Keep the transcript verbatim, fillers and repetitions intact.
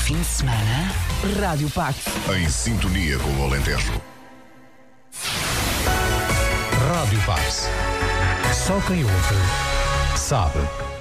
fim de semana, Rádio Pax. Em sintonia com o Alentejo. Rádio Pax. Só quem ouve sabe.